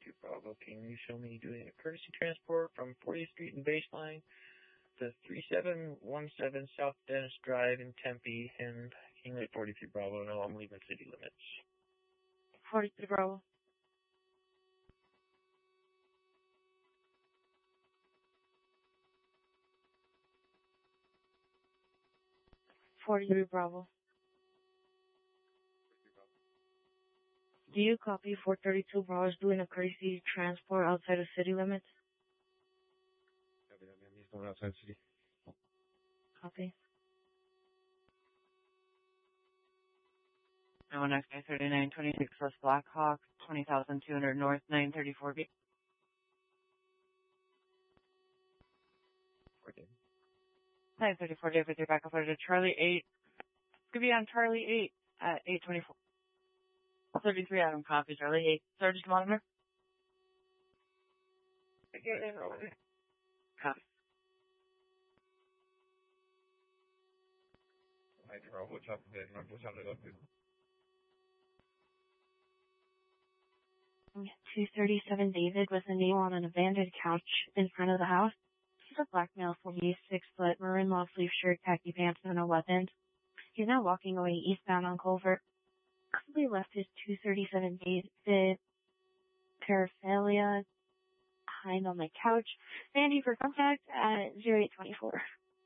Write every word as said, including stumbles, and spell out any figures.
forty-two Bravo. Can you show me doing a courtesy transport from fortieth Street and Baseline to three seven one seven South Dennis Drive in Tempe and King Lake forty-three Bravo? No, I'm leaving city limits. forty-three Bravo. forty-three Bravo. Do you copy four thirty-two Bravo is doing a courtesy transport outside of city limits? Copy that, man. He's going outside city. Copy. Oh, next day, thirty-nine twenty-six West Blackhawk, twenty thousand two hundred North, nine thirty-four B. fourteen. nine thirty-four J fifty back up to Charlie eight. It's going to be on Charlie eight at eight twenty-four. thirty-three Adam copy, Charlie eight. Sergeant Monitor. Again, over. Copy. Hi, Charles. What's up there? What's up there? two thirty-seven David with a nail on an abandoned couch in front of the house. He's a black male, forty-six foot, maroon long sleeve shirt, khaki pants, and no weapons. He's now walking away eastbound on Culver. Probably left his two thirty-seven David paraphernalia behind on the couch. Sandy for contact at zero eight two four.